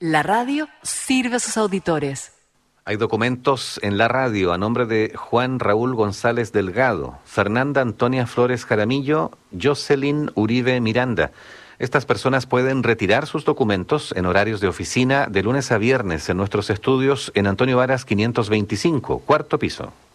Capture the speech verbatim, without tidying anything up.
La radio sirve a sus auditores. Hay documentos en la radio a nombre de Juan Raúl González Delgado, Fernanda Antonia Flores Jaramillo, Jocelyn Uribe Miranda. Estas personas pueden retirar sus documentos en horarios de oficina de lunes a viernes en nuestros estudios en Antonio Varas quinientos veinticinco, cuarto piso.